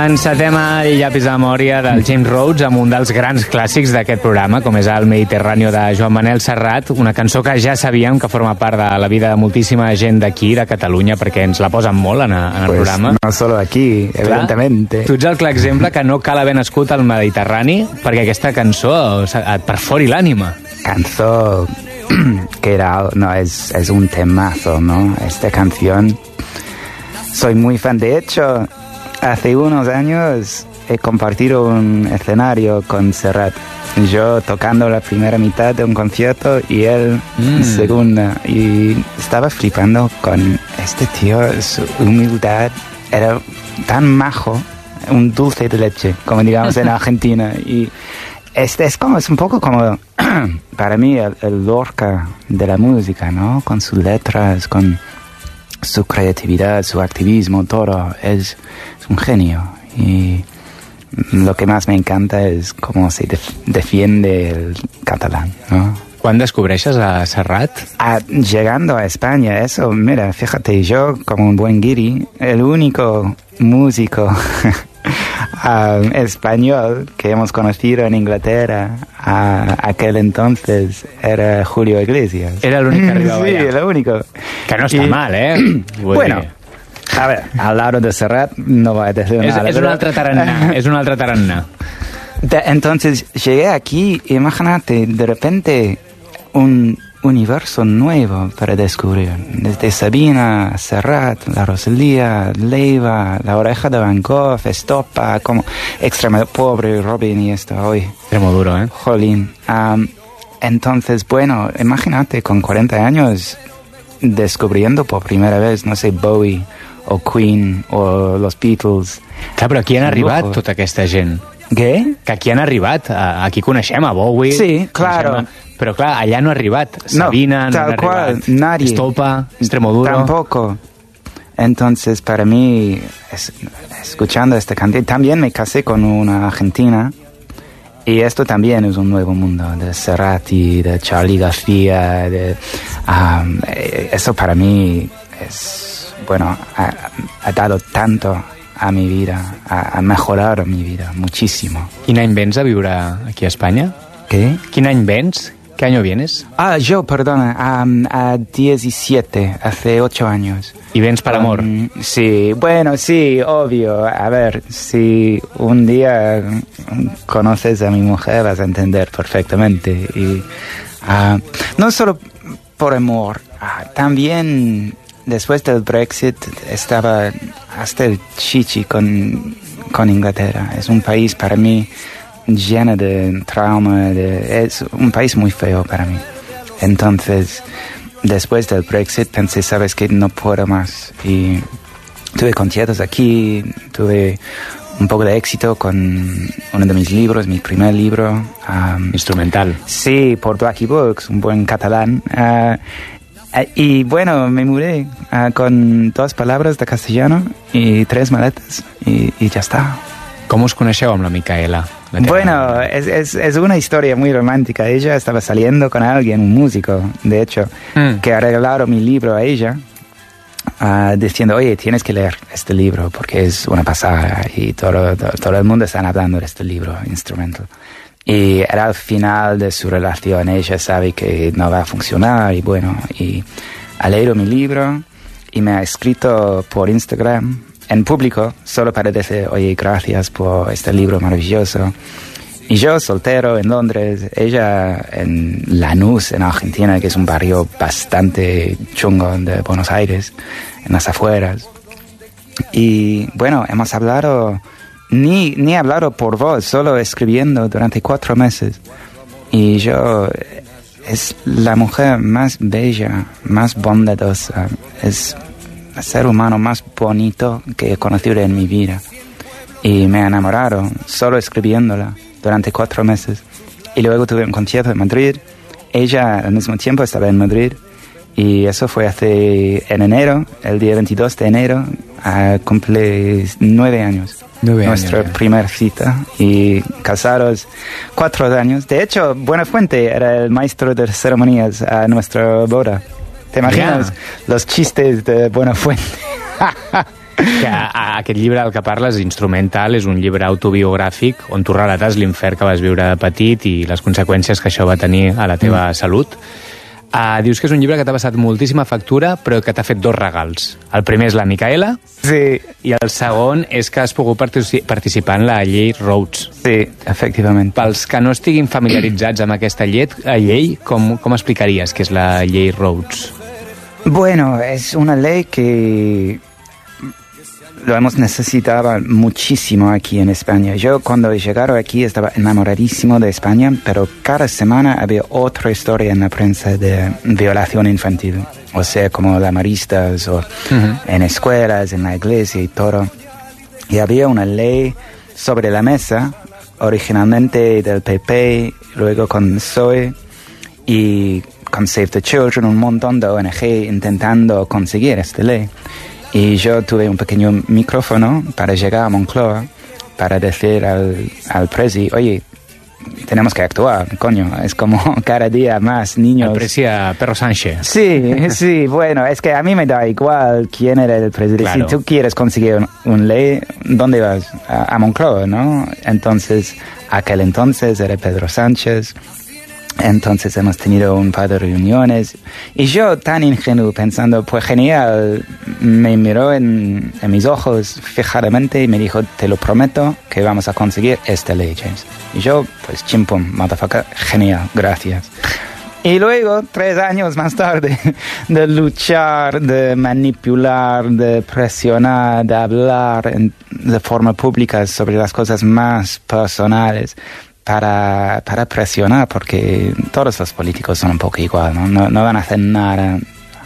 Encetem el llapis de memòria del James Rhodes amb un dels grans clàssics d'aquest programa, com és el Mediterráneo de Joan Manel Serrat, una cançó que ja sabíem que forma part de la vida de moltíssima gent d'aquí, de Catalunya, perquè ens la posen molt en el programa. No solo aquí, evidentemente. Tu ets el clar exemple que no cal haver nascut al Mediterrani perquè aquesta cançó et perfori l'ànima. Cançó que era, no, es un temazo, ¿no? Esta canción, soy muy fan. De hecho, hace unos años he compartido un escenario con Serrat. Yo tocando la primera mitad de un concierto y él segunda. Y estaba flipando con este tío, su humildad. Era tan majo, un dulce de leche, como digamos en Argentina. Y es un poco como, para mí, el Lorca de la música, ¿no? Con sus letras, con su creatividad, su activismo, todo. Es un genio. Y lo que más me encanta es cómo se defiende el catalán, ¿no? Quan descobreixes a Serrat? Llegando a España, eso, mira, fíjate, yo como un buen guiri, el único músico español que hemos conocido en Inglaterra aquel entonces era Julio Iglesias. Era el único que arribava sí, allà. el único. Que no està mal, ¿eh? Bueno, a ver, al lado de Serrat no voy a decir nada. És un altre tarannà, és un altre tarannà. Entonces llegué aquí, imagínate, de repente un universo nuevo para descubrir. Desde Sabina, Serrat, La Rosalía, Leiva, La Oreja de Van Gogh, Estopa, como Extremadura, pobre Robin y esto hoy. Extremoduro, ¿eh? Jolín. Entonces, bueno, imagínate, con 40 años descubriendo por primera vez, no sé, Bowie o Queen o los Beatles. Clar, però aquí han arribat tota aquesta gent. Què? Que aquí han arribat. Aquí coneixem a Bowie. Sí, claro. Però clar, allà no ha arribat. Sabina no ha arribat. Nadie. Estopa, Extremoduro. Tampoco. Entonces, para mí, escuchando esta canción, también me casé con una argentina. Y esto también es un nuevo mundo, de Cerati, de Charly García. Eso para mí es, bueno, ha dado tanto a mi vida, ha mejorado mi vida muchísimo. Quin any vens a viure aquí a Espanya? ¿Qué? Quin any vens? ¿Qué año vienes? Yo, perdona, a 17, hace 8 años. ¿Y vens para amor? Sí, bueno, sí, obvio. A ver, si un día conoces a mi mujer vas a entender perfectamente. Y no solo por amor, también después del Brexit estaba hasta el chichi con Inglaterra. Es un país para mí llena de trauma, es un país muy feo para mí. Entonces, después del Brexit pensé, sabes que no puedo más. Y tuve conciertos aquí, tuve un poco de éxito con uno de mis libros, mi primer libro. Instrumental. Sí, por Blackie Books, un buen catalán. Y bueno, me mudé con 2 palabras de castellano y 3 maletas y ya está. Com us coneixeu amb la Micaela? Bueno, es una historia muy romántica. Ella estaba saliendo con alguien, un músico, de hecho, que ha regalado mi libro a ella, diciendo, oye, tienes que leer este libro porque es una pasada y todo el mundo está hablando de este libro, Instrumental. Y era al final de su relación, ella sabe que no va a funcionar y bueno, y ha leído mi libro y me ha escrito por Instagram en público, solo para decir, oye, gracias por este libro maravilloso. Y yo, soltero, en Londres, ella en Lanús, en Argentina, que es un barrio bastante chungo de Buenos Aires, en las afueras. Y bueno, hemos hablado, ni hablado por voz, solo escribiendo durante 4 meses. Y yo, es la mujer más bella, más bondadosa, es el ser humano más bonito que he conocido en mi vida. Y me he enamorado solo escribiéndola durante 4 meses. Y luego tuve un concierto en Madrid. Ella al mismo tiempo estaba en Madrid. Y eso fue en enero, el día 22 de enero, cumple 9 años. 9 años. Nuestra primera cita. Y casados 4 años. De hecho, Buenafuente era el maestro de ceremonias a nuestra boda. ¿Te imaginas los chistes de Buenafuente? Que aquest llibre del que parles, Instrumental, és un llibre autobiogràfic on tu relates l'infern que vas viure de petit i les conseqüències que això va tenir a la teva salut. Dius que és un llibre que t'ha passat moltíssima factura, però que t'ha fet 2 regals. El primer és la Micaela, sí, i el segon és que has pogut participar en la llei Rhodes. Sí, efectivament. Pels que no estiguin familiaritzats amb aquesta llei, com explicaries què és la llei Rhodes? Bueno, es una ley que lo hemos necesitado muchísimo aquí en España. Yo cuando he llegado aquí estaba enamoradísimo de España, pero cada semana había otra historia en la prensa de violación infantil. O sea, como de maristas o en escuelas, en la iglesia y todo. Y había una ley sobre la mesa, originalmente del PP, luego con PSOE y con Save the Children, un montón de ONG intentando conseguir esta ley. Y yo tuve un pequeño micrófono para llegar a Moncloa para decir al presi, oye, tenemos que actuar, coño, es como cada día más niños. El presi a Perro Sánchez. Sí, bueno, es que a mí me da igual quién era el presidente. Claro. Si tú quieres conseguir un ley, ¿dónde vas? A Moncloa, ¿no? Entonces, aquel entonces era Pedro Sánchez. Entonces hemos tenido un par de reuniones y yo tan ingenuo pensando, pues genial, me miró en mis ojos fijadamente y me dijo, te lo prometo que vamos a conseguir esta ley, James. Y yo, pues chimpum, motherfucker, genial, gracias. Y luego, 3 años más tarde, de luchar, de manipular, de presionar, de hablar de forma pública sobre las cosas más personales, para presionar, porque todos los políticos son un poco igual, ¿no? No van a hacer nada,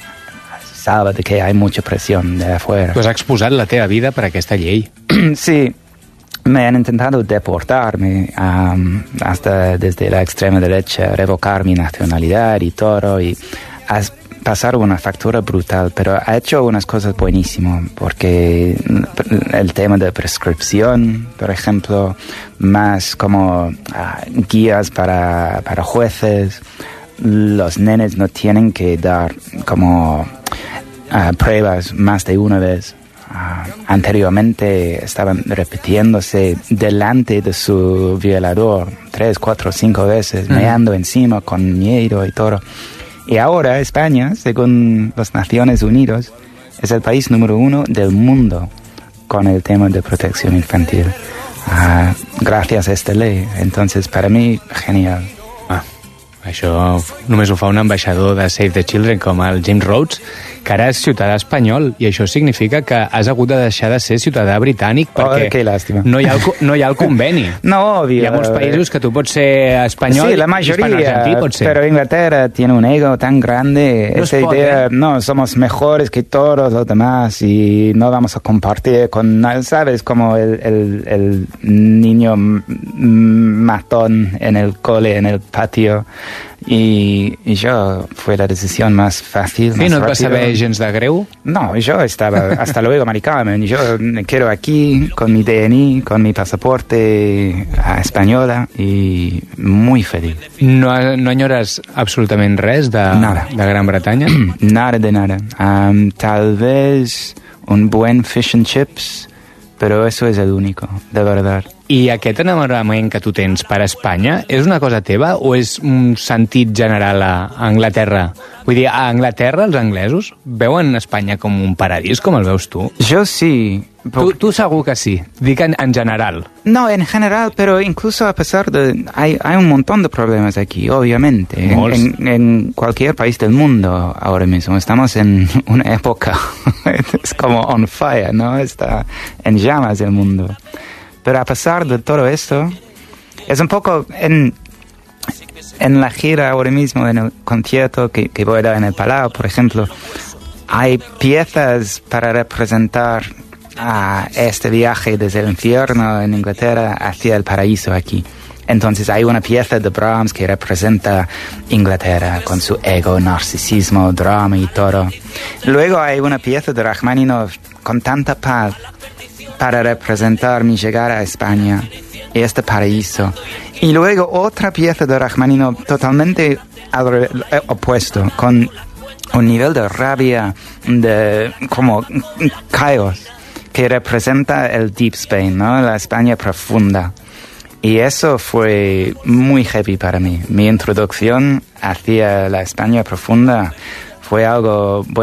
sabe de que hay mucha presión de afuera. Pues has exposat la teva vida per aquesta llei. Sí, me han intentado deportarme hasta desde la extrema derecha, revocar mi nacionalidad y todo, y pasar una factura brutal, pero ha hecho unas cosas buenísimas, porque el tema de prescripción, por ejemplo, más como guías para jueces, los nenes no tienen que dar como pruebas más de una vez. Anteriormente estaban repitiéndose delante de su violador 3, 4, 5 veces, meando encima con miedo y todo. Y ahora España, según las Naciones Unidas, es el país número 1 del mundo con el tema de protección infantil. Gracias a esta ley. Entonces, para mí, genial. Això només ho fa un ambaixador de Save the Children com el James Rhodes, que ara és ciutadà espanyol, i això significa que has hagut de deixar de ser ciutadà britànic perquè no hi ha el conveni. No, obvio. Hi ha molts països que tu pots ser espanyol, sí, la mayoría, pero Inglaterra tiene un ego tan grande, no esa idea, no, somos mejores que todos los demás y no vamos a compartir con, ¿sabes? Como el niño matón en el cole, en el patio. Y yo fue la decisión más fácil, sí, más no et rápida. va saber gens de greu? No, yo estaba, hasta luego, Mari Carmen, yo me quedo aquí con mi DNI, con mi pasaporte española y muy feliz. No añores absolutament res de Gran Bretanya? Nada de nada. Tal vez un buen fish and chips, pero eso es el único, de verdad. I aquest enamorament que tu tens per Espanya és una cosa teva o és un sentit general a Anglaterra? Vull dir, a Anglaterra els anglesos veuen Espanya com un paradís, com el veus tu? Jo sí. Tu segur que sí. Dic en general. No, en general, pero incluso a pesar de... Hay un montón de problemas aquí, obviamente. En cualquier país del mundo ahora mismo. Estamos en una época... es como on fire, ¿no? Está en llamas el mundo. Pero a pesar de todo esto, es un poco en la gira ahora mismo, en el concierto que voy a dar en el Palau, por ejemplo, hay piezas para representar este viaje desde el infierno en Inglaterra hacia el paraíso aquí. Entonces hay una pieza de Brahms que representa Inglaterra con su ego, narcisismo, drama y todo. Luego hay una pieza de Rachmaninoff con tanta paz para representar mi llegada a España y este paraíso. Y luego otra pieza de Rachmaninoff totalmente opuesto, con un nivel de rabia, de como caos, que representa el Deep Spain, ¿no? La España profunda. Y eso fue muy heavy para mí. Mi introducción hacia la España profunda fue algo,